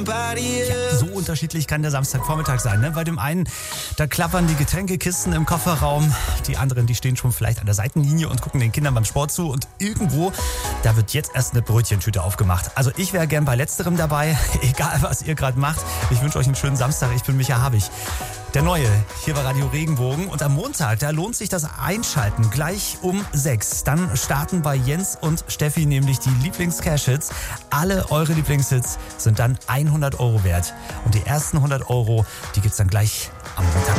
Ja, so unterschiedlich kann der Samstagvormittag sein. Ne? Bei dem einen, da klappern die Getränkekisten im Kofferraum. Die anderen, die stehen schon vielleicht an der Seitenlinie und gucken den Kindern beim Sport zu. Und irgendwo, da wird jetzt erst eine Brötchentüte aufgemacht. Also ich wäre gern bei letzterem dabei. Egal, was ihr gerade macht. Ich wünsche euch einen schönen Samstag. Ich bin Micha Habich. Der Neue, hier bei Radio Regenbogen. Und am Montag, da lohnt sich das Einschalten gleich um 6. Dann starten bei Jens und Steffi nämlich die Lieblings-Cash-Hits. Alle eure Lieblingshits sind dann 100 € wert. Und die ersten 100 €, die gibt's dann gleich am Montag.